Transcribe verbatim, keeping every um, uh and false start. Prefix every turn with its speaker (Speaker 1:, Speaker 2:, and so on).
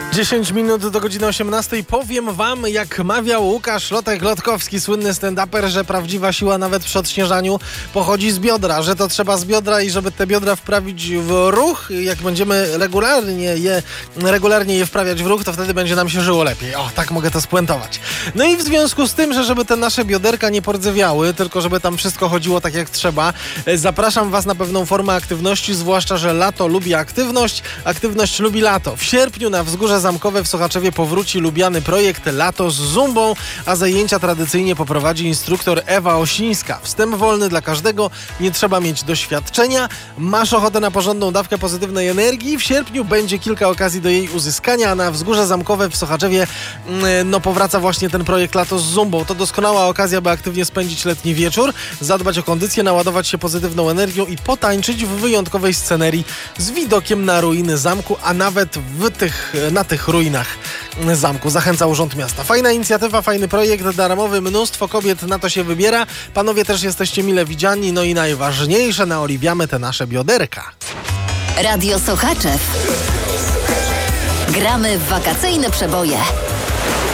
Speaker 1: dziesięć minut do godziny osiemnastej. Powiem wam, jak mawiał Łukasz Lotek-Lotkowski, słynny stand-uper, że prawdziwa siła nawet przy odśnieżaniu pochodzi z biodra, że to trzeba z biodra i żeby te biodra wprawić w ruch, jak będziemy regularnie je, regularnie je wprawiać w ruch, to wtedy będzie nam się żyło lepiej. O, tak mogę to spuentować. No i w związku z tym, że żeby te nasze bioderka nie pordzewiały, tylko żeby tam wszystko chodziło tak jak trzeba, zapraszam was na pewną formę aktywności, zwłaszcza, że lato lubi aktywność, aktywność lubi lato. W sierpniu na Wzgórze Zamkowe w Sochaczewie powróci lubiany projekt Lato z Zumbą, a zajęcia tradycyjnie poprowadzi instruktor Ewa Osińska. Wstęp wolny dla każdego, nie trzeba mieć doświadczenia. Masz ochotę na porządną dawkę pozytywnej energii? W sierpniu będzie kilka okazji do jej uzyskania, a na Wzgórze Zamkowe w Sochaczewie no powraca właśnie ten projekt Lato z Zumbą. To doskonała okazja, by aktywnie spędzić letni wieczór, zadbać o kondycję, naładować się pozytywną energią i potańczyć w wyjątkowej scenerii z widokiem na ruiny zamku, a nawet w tych, na tych ruinach zamku. Zachęca Urząd Miasta. Fajna inicjatywa, fajny projekt darmowy, mnóstwo kobiet na to się wybiera. Panowie też jesteście mile widziani, no i najważniejsze, naoliwiamy te nasze bioderka.
Speaker 2: Radio Sochaczew. Gramy w wakacyjne przeboje.